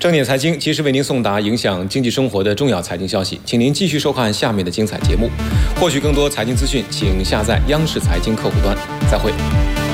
正点财经及时为您送达影响经济生活的重要财经消息，请您继续收看下面的精彩节目。获取更多财经资讯，请下载央视财经客户端。再会。